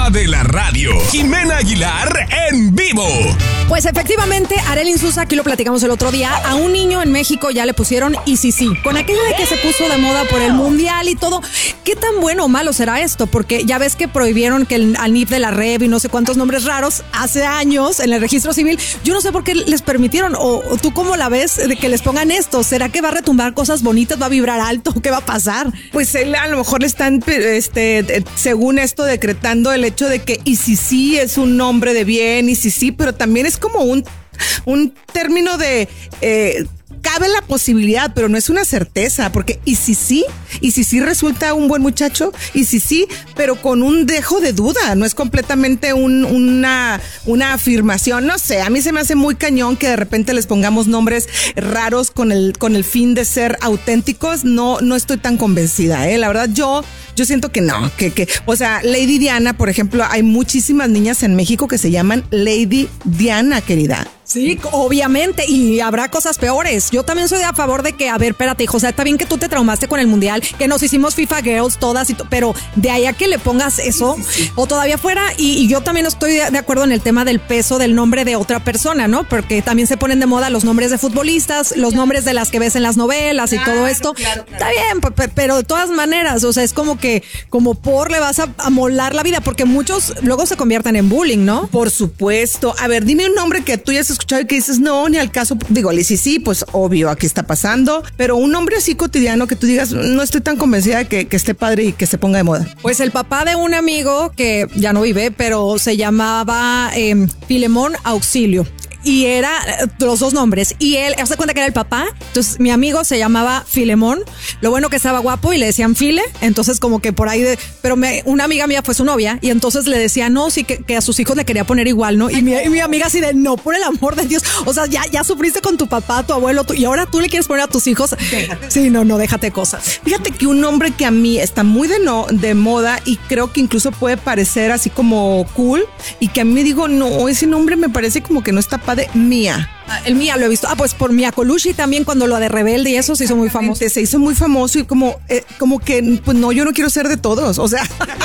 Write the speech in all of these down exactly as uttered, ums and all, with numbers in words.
dama de la radio, Jimena Aguilar en vivo. Pues efectivamente, Arely Insusa, aquí lo platicamos el otro día, a un niño en México ya le pusieron Y sí sí, con aquello de que se puso de moda por el mundial y todo. ¿Qué tan bueno o malo será esto? Porque ya ves que prohibieron que el, al N I F de la R E V y no sé cuántos nombres raros hace años en el registro civil. Yo no sé por qué les permitieron, o, o tú cómo la ves de que les pongan esto. ¿Será que va a retumbar cosas bonitas, va a vibrar alto? ¿Qué va a pasar? Pues él, a lo mejor le están, este, según esto, decretando el hecho de que Y sí sí es un nombre de bien, Y sí sí, pero también es como un, un término de... Eh, cabe la posibilidad, pero no es una certeza, porque y si sí, y si sí resulta un buen muchacho, y si sí, pero con un dejo de duda, no es completamente un, una, una afirmación, no sé, a mí se me hace muy cañón que de repente les pongamos nombres raros con el, con el fin de ser auténticos, no, no estoy tan convencida, eh, la verdad yo... Yo siento que no, que, que, o sea, Lady Diana, por ejemplo, hay muchísimas niñas en México que se llaman Lady Diana, querida. Sí, obviamente, y habrá cosas peores. Yo también soy a favor de que, a ver, espérate, hijo, o sea, está bien que tú te traumaste con el mundial, que nos hicimos FIFA Girls todas, y to- pero de ahí a que le pongas eso, sí, sí, sí. O todavía fuera, y, y yo también estoy de, de acuerdo en el tema del peso del nombre de otra persona, ¿no? Porque también se ponen de moda los nombres de futbolistas, los nombres de las que ves en las novelas claro, y todo esto. Claro, claro. Está bien, p- pero de todas maneras, o sea, es como que, como por le vas a amolar la vida, porque muchos luego se convierten en bullying, ¿no? Por supuesto. A ver, dime un nombre que tú ya has escuchado y que dices, no, ni al caso. Digo, sí, sí, pues obvio, aquí está pasando. Pero un nombre así cotidiano que tú digas, no estoy tan convencida de que, que esté padre y que se ponga de moda. Pues el papá de un amigo que ya no vive, pero se llamaba eh, Filemón Auxilio. Y era los dos nombres. Y él, ¿se cuenta que era el papá? Entonces mi amigo se llamaba Filemón. Lo bueno que estaba guapo y le decían File. Entonces como que por ahí de... Pero me, una amiga mía fue su novia. Y entonces le decía, no, sí, que, que a sus hijos le quería poner igual, ¿no? Y mi, y mi amiga así de, no, por el amor de Dios. O sea, ya, ya sufriste con tu papá, tu abuelo, tu, y ahora tú le quieres poner a tus hijos. Déjate. Sí, no, no, déjate cosas. Fíjate que un nombre que a mí está muy de, no, de moda y creo que incluso puede parecer así como cool. Y que a mí digo, no, ese nombre me parece como que no está padre. Mía. Ah, el Mía lo he visto. Ah, pues por Mia Colucci también, cuando lo de Rebelde y eso se hizo muy famoso. Se hizo muy famoso y como, eh, como que, pues no, yo no quiero ser de todos. O sea,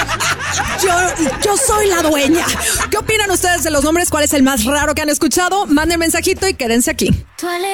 yo, yo soy la dueña. ¿Qué opinan ustedes de los nombres? ¿Cuál es el más raro que han escuchado? Manden mensajito y quédense aquí.